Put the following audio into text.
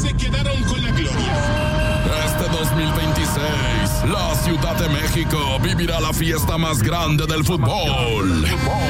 se quedaron con la gloria. Este 2026, la Ciudad de México vivirá la fiesta más grande del fútbol.